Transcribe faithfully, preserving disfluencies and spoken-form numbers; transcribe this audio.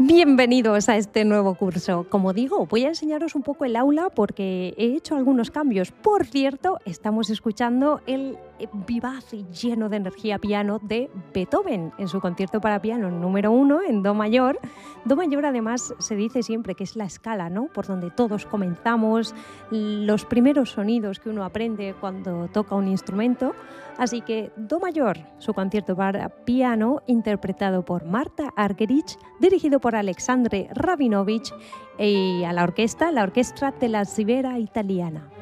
Bienvenidos a este nuevo curso. Como digo, voy a enseñaros un poco el aula porque he hecho algunos cambios. Por cierto, estamos escuchando el vivaz y lleno de energía piano de Beethoven en su concierto para piano número uno en Do mayor. Do mayor además se dice siempre que es la escala, ¿no?, por donde todos comenzamos, los primeros sonidos que uno aprende cuando toca un instrumento. Así que Do mayor, su concierto para piano interpretado por Marta Argerich, dirigido por Alexandre Rabinovich y a la orquesta, la Orquestra della Sibera Italiana.